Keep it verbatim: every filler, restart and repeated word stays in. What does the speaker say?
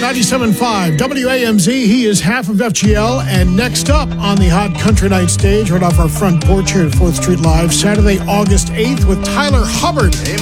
ninety-seven point five W A M Z. He is half of F G L. And next up on the Hot Country Night stage, right off our front porch here at fourth Street Live, Saturday, August eighth, with Tyler Hubbard. Amen.